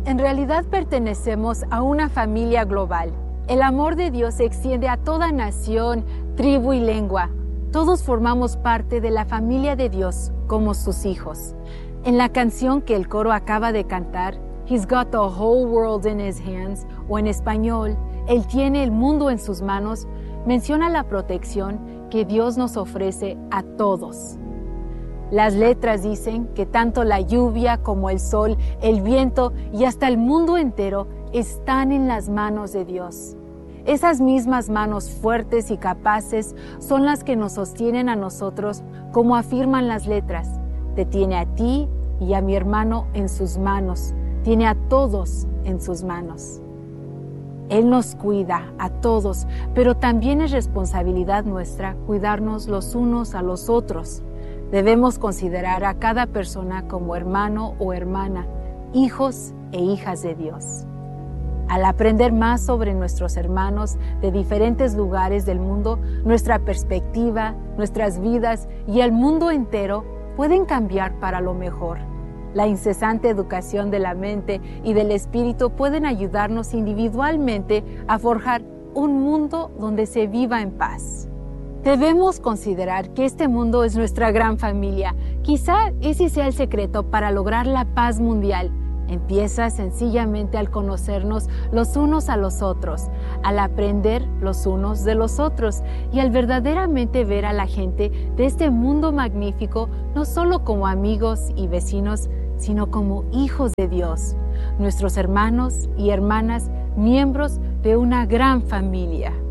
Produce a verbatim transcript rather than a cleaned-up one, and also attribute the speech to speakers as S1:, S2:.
S1: En realidad pertenecemos a una familia global. El amor de Dios se extiende a toda nación, tribu y lengua. Todos formamos parte de la familia de Dios como sus hijos. En la canción que el coro acaba de cantar, He's got the whole world in his hands, o en español, Él tiene el mundo en sus manos, menciona la protección que Dios nos ofrece a todos. Las letras dicen que tanto la lluvia como el sol, el viento y hasta el mundo entero están en las manos de Dios. Esas mismas manos fuertes y capaces son las que nos sostienen a nosotros, como afirman las letras. Te tiene a ti y a mi hermano en sus manos, tiene a todos en sus manos. Él nos cuida a todos, pero también es responsabilidad nuestra cuidarnos los unos a los otros. Debemos considerar a cada persona como hermano o hermana, hijos e hijas de Dios. Al aprender más sobre nuestros hermanos de diferentes lugares del mundo, nuestra perspectiva, nuestras vidas y el mundo entero pueden cambiar para lo mejor. La incesante educación de la mente y del espíritu pueden ayudarnos individualmente a forjar un mundo donde se viva en paz. Debemos considerar que este mundo es nuestra gran familia. Quizá ese sea el secreto para lograr la paz mundial. Empieza sencillamente al conocernos los unos a los otros, al aprender los unos de los otros y al verdaderamente ver a la gente de este mundo magnífico no solo como amigos y vecinos, sino como hijos de Dios, nuestros hermanos y hermanas, miembros de una gran familia.